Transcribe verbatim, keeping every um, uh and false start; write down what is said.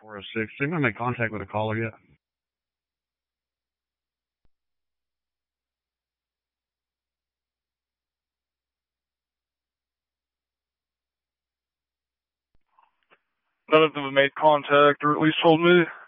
four oh six. Did anyone make contact with a caller yet? None of them have made contact, or at least told me.